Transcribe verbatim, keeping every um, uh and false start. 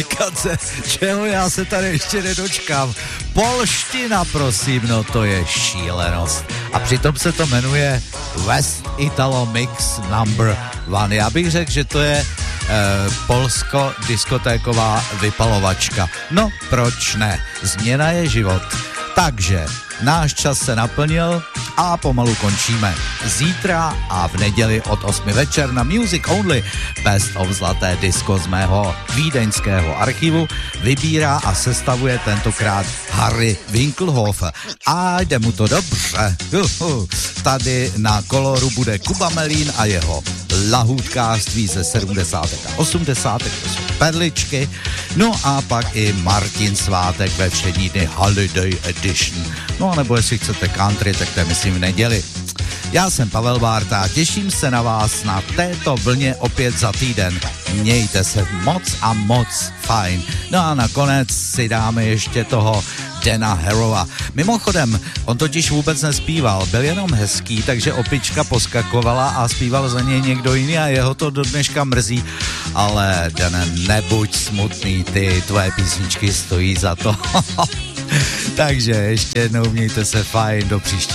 komunikace, čeho já se tady ještě nedočkám. Polština, prosím, no to je šílenost. A přitom se to jmenuje West Italo Mix Number One. Já bych řekl, že to je eh, polsko-diskotéková vypalovačka. No, proč ne? Změna je život. Takže náš čas se naplnil a pomalu končíme. Zítra a v neděli od osmi večer na Music Only Best of Zlaté disko z mého vídeňského archivu vybírá a sestavuje tentokrát Harry Winkelhofer. A jde mu to dobře. Tady na koloru bude Kuba Melín a jeho lahůdkářství ze sedmdesátých a osmdesátých, to jsou perličky. No a pak i Martin Svátek ve všední dny Holiday Edition. No nebo jestli chcete country, tak to je myslím v neděli. Já jsem Pavel Bárta, těším se na vás na této vlně opět za týden. Mějte se moc a moc fajn. No a nakonec si dáme ještě toho Dana Harrowa. Mimochodem, on totiž vůbec nespíval, byl jenom hezký, takže opička poskakovala a zpíval za něj někdo jiný a jeho to do dneška mrzí. Ale Dane, nebuď smutný, ty tvoje písničky stojí za to. Takže ještě jednou mějte se fajn, do příště.